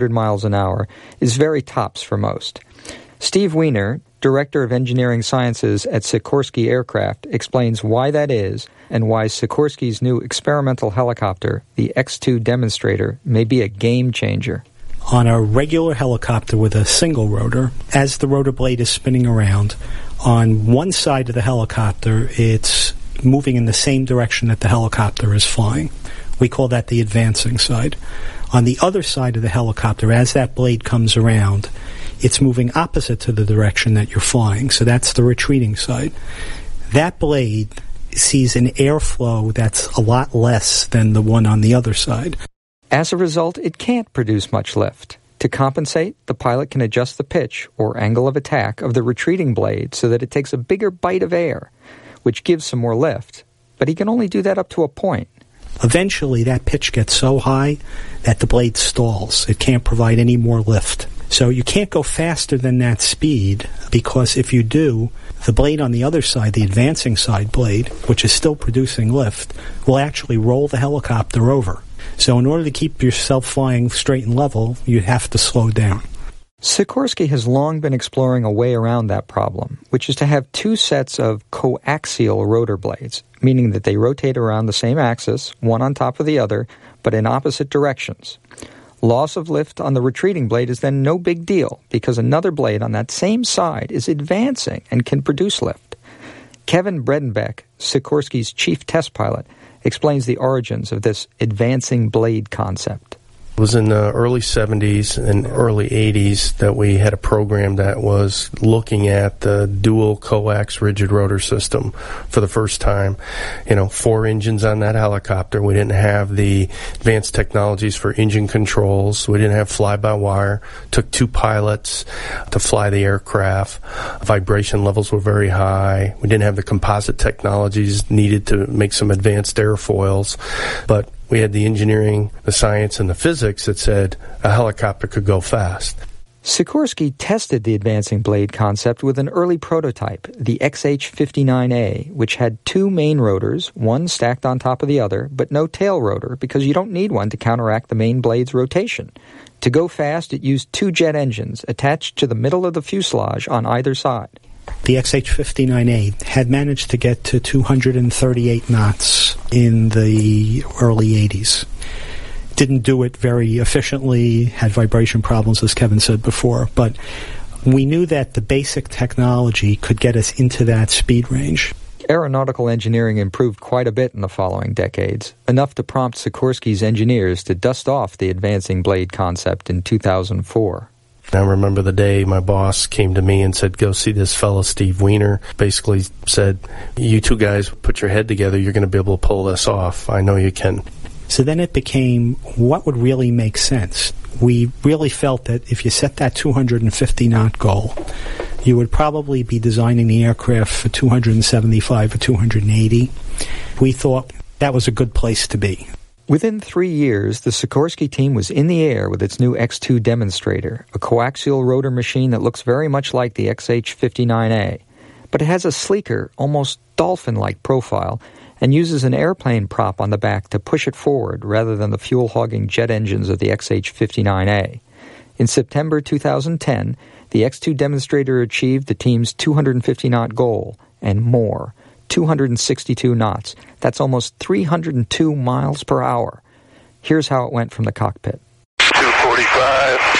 miles an hour is very tops for most. Steve Weiner, Director of Engineering Sciences at Sikorsky Aircraft, explains why that is and why Sikorsky's new experimental helicopter, the X-2 Demonstrator, may be a game changer. On a regular helicopter with a single rotor, as the rotor blade is spinning around, on one side of the helicopter, it's moving in the same direction that the helicopter is flying. We call that the advancing side. On the other side of the helicopter, as that blade comes around, it's moving opposite to the direction that you're flying, so that's the retreating side. That blade sees an airflow that's a lot less than the one on the other side. As a result, it can't produce much lift. To compensate, the pilot can adjust the pitch, or angle of attack, of the retreating blade so that it takes a bigger bite of air, which gives some more lift. But he can only do that up to a point. Eventually, that pitch gets so high that the blade stalls. It can't provide any more lift. So you can't go faster than that speed, because if you do, the blade on the other side, the advancing side blade, which is still producing lift, will actually roll the helicopter over. So in order to keep yourself flying straight and level, you have to slow down. Sikorsky has long been exploring a way around that problem, which is to have two sets of coaxial rotor blades, meaning that they rotate around the same axis, one on top of the other, but in opposite directions. Loss of lift on the retreating blade is then no big deal, because another blade on that same side is advancing and can produce lift. Kevin Bredenbeck, Sikorsky's chief test pilot, explains the origins of this advancing blade concept. It was in the early 70s and early 80s that we had a program that was looking at the dual coax rigid rotor system for the first time. 4 engines on that helicopter. We didn't have the advanced technologies for engine controls. We didn't have fly-by-wire. Took 2 pilots to fly the aircraft. Vibration levels were very high. We didn't have the composite technologies needed to make some advanced airfoils. But we had the engineering, the science, and the physics that said a helicopter could go fast. Sikorsky tested the advancing blade concept with an early prototype, the XH-59A, which had 2 main rotors, one stacked on top of the other, but no tail rotor because you don't need one to counteract the main blade's rotation. To go fast, it used 2 jet engines attached to the middle of the fuselage on either side. The XH-59A had managed to get to 238 knots in the early 80s. Didn't do it very efficiently, had vibration problems, as Kevin said before, but we knew that the basic technology could get us into that speed range. Aeronautical engineering improved quite a bit in the following decades, enough to prompt Sikorsky's engineers to dust off the advancing blade concept in 2004. I remember the day my boss came to me and said, go see this fellow, Steve Weiner. Basically said, you 2 guys put your head together, you're going to be able to pull this off. I know you can. So then it became, what would really make sense? We really felt that if you set that 250-knot goal, you would probably be designing the aircraft for 275 or 280. We thought that was a good place to be. Within 3 years, the Sikorsky team was in the air with its new X-2 Demonstrator, a coaxial rotor machine that looks very much like the XH-59A, but it has a sleeker, almost dolphin-like profile and uses an airplane prop on the back to push it forward rather than the fuel-hogging jet engines of the XH-59A. In September 2010, the X-2 Demonstrator achieved the team's 250-knot goal and more. 262 knots. That's almost 302 miles per hour. Here's how it went from the cockpit. 245,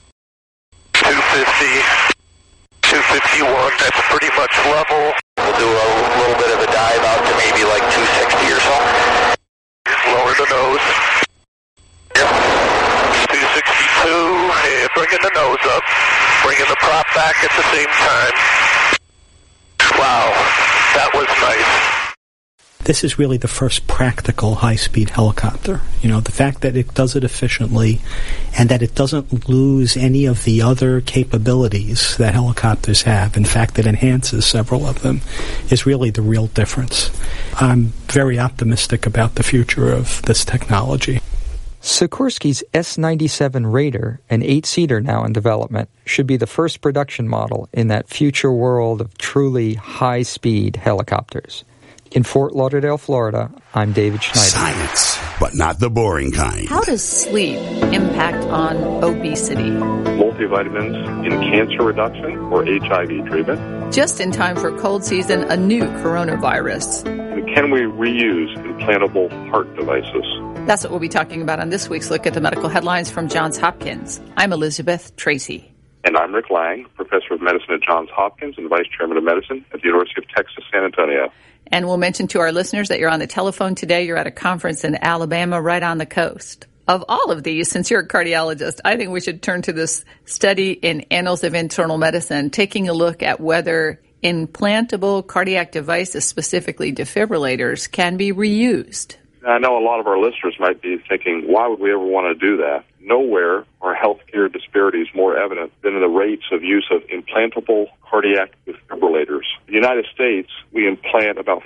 250, 251. That's pretty much level. We'll do a little bit of a dive out to maybe like 260 or so. Lower the nose. Yep. 262. And bringing the nose up. Bringing the prop back at the same time. Wow. That was nice. This is really the first practical high-speed helicopter. The fact that it does it efficiently and that it doesn't lose any of the other capabilities that helicopters have. In fact, it enhances several of them, is really the real difference. I'm very optimistic about the future of this technology. Sikorsky's S-97 Raider, an 8-seater now in development, should be the first production model in that future world of truly high-speed helicopters. In Fort Lauderdale, Florida, I'm David Schneider. Science, but not the boring kind. How does sleep impact on obesity? Multivitamins in cancer reduction or HIV treatment. Just in time for cold season, a new coronavirus. And can we reuse implantable heart devices? That's what we'll be talking about on this week's Look at the Medical Headlines from Johns Hopkins. I'm Elizabeth Tracy. And I'm Rick Lang, Professor of Medicine at Johns Hopkins and Vice Chairman of Medicine at the University of Texas, San Antonio. And we'll mention to our listeners that you're on the telephone today. You're at a conference in Alabama, right on the coast. Of all of these, since you're a cardiologist, I think we should turn to this study in Annals of Internal Medicine, taking a look at whether implantable cardiac devices, specifically defibrillators, can be reused. I know a lot of our listeners might be thinking, why would we ever want to do that? Nowhere are healthcare disparities more evident than in the rates of use of implantable cardiac defibrillators. In the United States, we implant about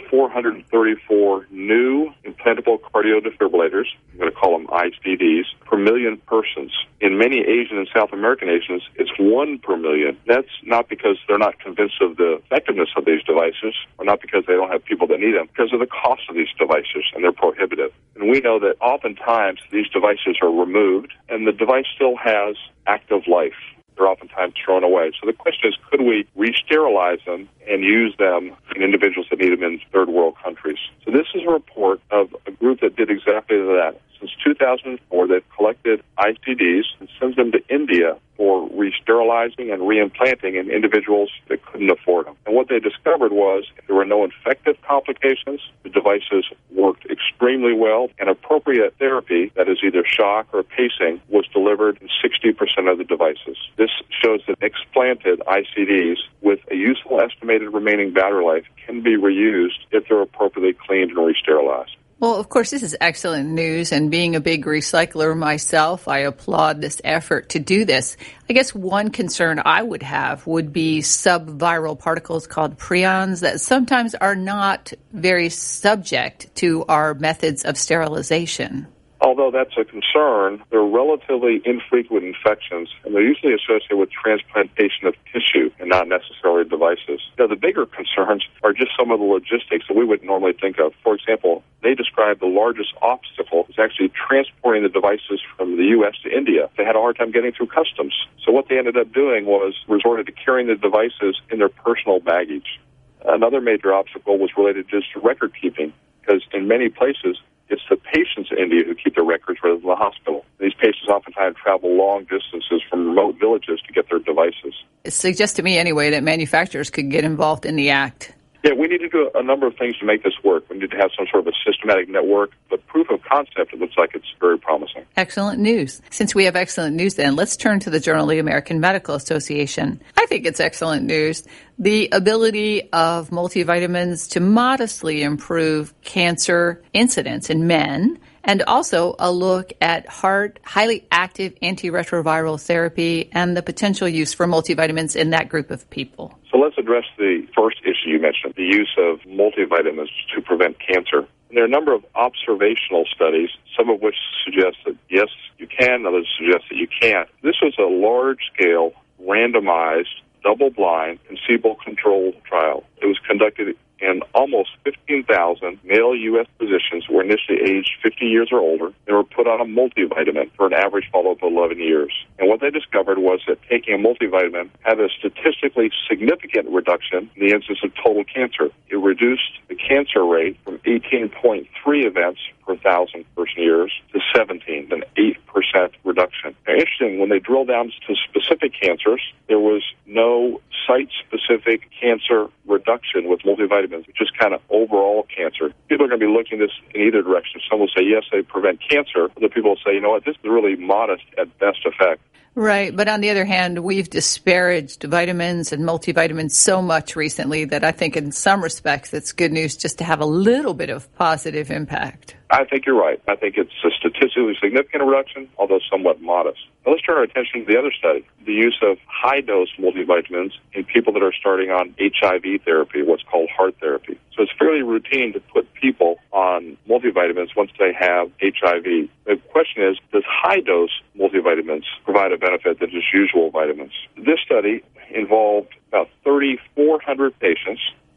434 new implantable cardio defibrillators, I'm going to call them ICDs, per million persons. In many Asian and South American nations, it's 1 per million. That's not because they're not convinced of the effectiveness of these devices, or not because they don't have people that need them, because of the cost of these devices, and they're prohibitive. And we know that oftentimes these devices are removed, and the device still has active life. They're oftentimes thrown away. So the question is, could we re-sterilize them and use them in individuals that need them in third world countries? So this is a report of a group that did exactly that. Since 2004, they've collected ICDs and sent them to India for re-sterilizing and re-implanting in individuals that couldn't afford them. And what they discovered was there were no infective complications, the devices worked extremely well, and appropriate therapy, that is either shock or pacing, was delivered in 60% of the devices. This shows that explanted ICDs with a useful estimated remaining battery life can be reused if they're appropriately cleaned and re-sterilized. Well, of course, this is excellent news, and being a big recycler myself, I applaud this effort to do this. I guess one concern I would have would be subviral particles called prions that sometimes are not very subject to our methods of sterilization. Although that's a concern, they're relatively infrequent infections, and they're usually associated with transplantation of tissue and not necessarily devices. Now, the bigger concerns are just some of the logistics that we would normally think of. For example, they described the largest obstacle is actually transporting the devices from the U.S. to India. They had a hard time getting through customs. So what they ended up doing was resorted to carrying the devices in their personal baggage. Another major obstacle was related just to record keeping, because in many places, it's the patients in India who keep their records rather than the hospital. These patients oftentimes travel long distances from remote villages to get their devices. It suggests to me anyway that manufacturers could get involved in the act. Yeah, we need to do a number of things to make this work. We need to have some sort of a systematic network, but proof of concept, it looks like it's very promising. Excellent news. Since we have excellent news then, let's turn to the Journal of the American Medical Association. I think it's excellent news. The ability of multivitamins to modestly improve cancer incidence in men, and also a look at highly active antiretroviral therapy and the potential use for multivitamins in that group of people. So let's address the first issue you mentioned, the use of multivitamins to prevent cancer. And there are a number of observational studies, some of which suggest that yes, you can, others suggest that you can't. This was a large-scale, randomized, double-blind, placebo-controlled trial. It was conducted in almost 15,000 male U.S. physicians who were initially aged 50 years or older. They were put on a multivitamin for an average follow-up of 11 years. And what they discovered was that taking a multivitamin had a statistically significant reduction in the incidence of total cancer. It reduced the cancer rate from 18.3 events per 1,000 person years to 17, an 8% reduction. Now, interesting, when they drilled down to specific cancers, there was no site-specific cancer reduction with multivitamins, just kind of overall cancer. People are going to be looking at this in either direction. Some will say, yes, they prevent cancer. Other people will say, you know what, this is really modest at best effect. Right, but on the other hand, we've disparaged vitamins and multivitamins so much recently that I think in some respects it's good news just to have a little bit of positive impact. I think you're right. I think it's a statistically significant reduction, although somewhat modest. Now let's turn our attention to the other study, the use of high-dose multivitamins in people that are starting on HIV therapy, what's called HAART therapy. So it's fairly routine to put people on multivitamins once they have HIV. The question is, does high-dose multivitamins provide a benefit than just usual vitamins? This study involved about 3,400 patients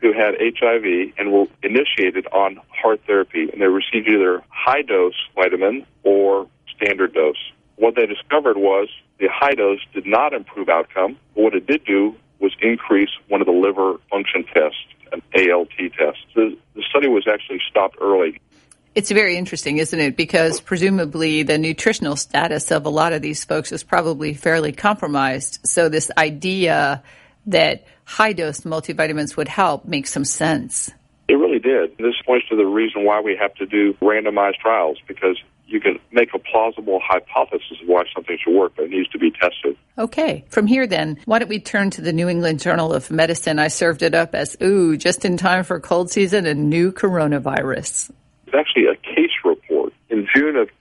who had HIV and were initiated on heart therapy, and they received either high-dose vitamin or standard dose. What they discovered was the high dose did not improve outcome, but what it did do was increase one of the liver function tests, an ALT test. So the study was actually stopped early. It's very interesting, isn't it? Because presumably the nutritional status of a lot of these folks is probably fairly compromised. So this idea that high-dose multivitamins would help makes some sense. It really did. This points to the reason why we have to do randomized trials, because you can make a plausible hypothesis of why something should work, but it needs to be tested. Okay. From here, then, why don't we turn to the New England Journal of Medicine? I served it up as, just in time for cold season and new coronavirus. It's actually a case report. In June of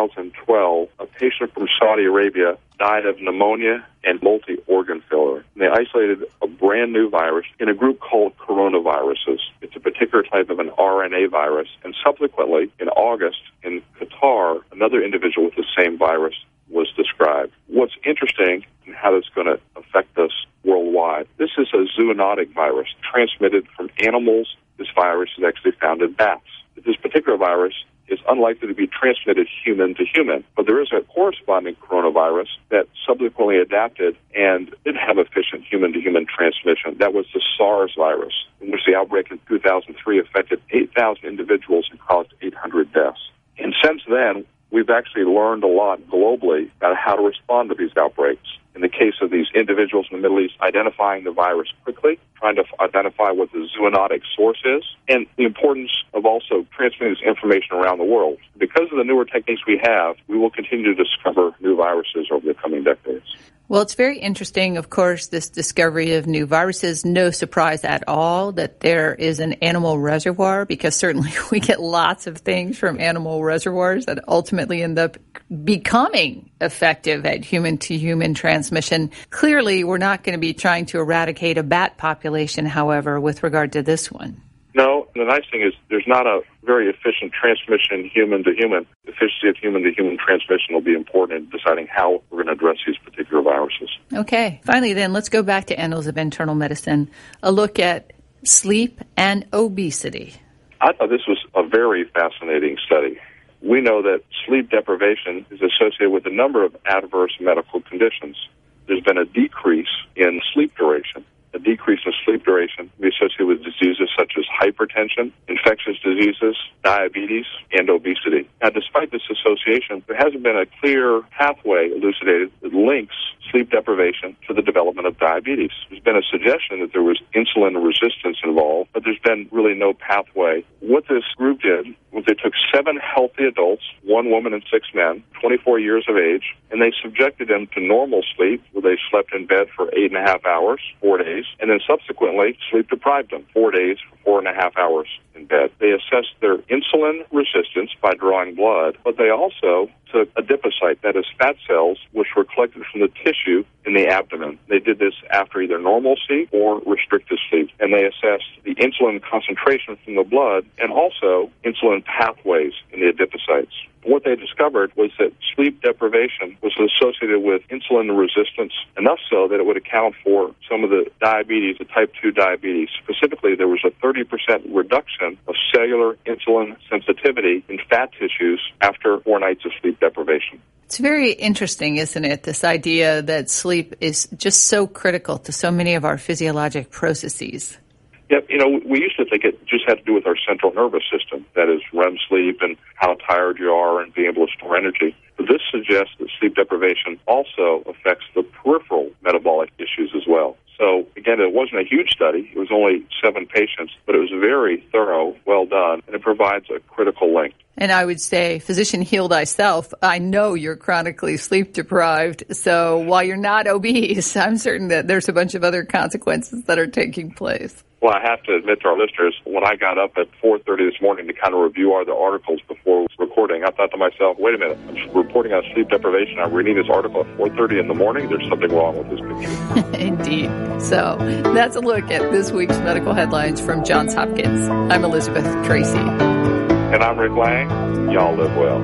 2012, a patient from Saudi Arabia died of pneumonia and multi-organ failure. And they isolated a brand new virus in a group called coronaviruses. It's a particular type of an RNA virus. And subsequently, in August, in Qatar, another individual with the same virus was described. What's interesting and how that's going to affect us worldwide, this is a zoonotic virus transmitted from animals. This virus is actually found in bats. This particular virus is unlikely to be transmitted human to human, but there is a corresponding coronavirus that subsequently adapted and did have efficient human-to-human transmission. That was the SARS virus, in which the outbreak in 2003 affected 8,000 individuals and caused 800 deaths. And since then, we've actually learned a lot globally about how to respond to these outbreaks. In the case of these individuals in the Middle East, identifying the virus quickly, trying to identify what the zoonotic source is, and the importance of also transmitting this information around the world. Because of the newer techniques we have, we will continue to discover new viruses over the coming decades. Well, it's very interesting, of course, this discovery of new viruses. No surprise at all that there is an animal reservoir, because certainly we get lots of things from animal reservoirs that ultimately end up becoming effective at human-to-human transmission. Clearly, we're not going to be trying to eradicate a bat population, however, with regard to this one. No, the nice thing is there's not a very efficient transmission human-to-human. Efficiency of human-to-human transmission will be important in deciding how we're going to address these particular viruses. Okay. Finally, then, let's go back to Annals of Internal Medicine, a look at sleep and obesity. I thought this was a very fascinating study. We know that sleep deprivation is associated with a number of adverse medical conditions. There's been a decrease in sleep duration. A decrease in sleep duration can be associated with diseases such as hypertension, infectious diseases, diabetes, and obesity. Now, despite this association, there hasn't been a clear pathway elucidated that links sleep deprivation to the development of diabetes. There's been a suggestion that there was insulin resistance involved, but there's been really no pathway. What this group did was they took 7 healthy adults, 1 woman and 6 men, 24 years of age, and they subjected them to normal sleep, where they slept in bed for 8.5 hours, 4 days, and then subsequently sleep-deprived them 4 days for 4.5 hours in bed. They assessed their insulin resistance by drawing blood, but they also took adipocyte, that is fat cells, which were collected from the tissue in the abdomen. They did this after either normal sleep or restricted sleep, and they assessed the insulin concentration from the blood and also insulin pathways in the adipocytes. What they discovered was that sleep deprivation was associated with insulin resistance, enough so that it would account for some of the diabetes, the type 2 diabetes. Specifically, there was a 30% reduction of cellular insulin sensitivity in fat tissues after 4 nights of sleep deprivation. It's very interesting, isn't it, this idea that sleep is just so critical to so many of our physiologic processes. Yep, we used to think it just had to do with our central nervous system, that is REM sleep and how tired you are and being able to store energy. But this suggests that sleep deprivation also affects the peripheral metabolic issues as well. So, again, it wasn't a huge study. It was only 7 patients, but it was very thorough, well done, and it provides a critical link. And I would say, physician, heal thyself. I know you're chronically sleep deprived, so while you're not obese, I'm certain that there's a bunch of other consequences that are taking place. Well, I have to admit to our listeners, when I got up at 4:30 this morning to kind of review all the articles before recording, I thought to myself, wait a minute, I'm reporting on sleep deprivation. I'm reading this article at 4:30 in the morning. There's something wrong with this picture. Indeed. So that's a look at this week's medical headlines from Johns Hopkins. I'm Elizabeth Tracy. And I'm Rick Lang. Y'all live well.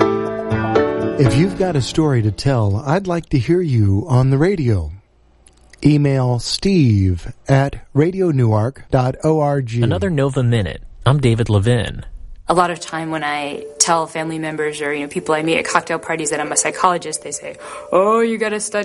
If you've got a story to tell, I'd like to hear you on the radio. Email steve@radionewark.org. Another Nova Minute. I'm David Levin. A lot of time when I tell family members or people I meet at cocktail parties that I'm a psychologist, they say, "Oh, you got to study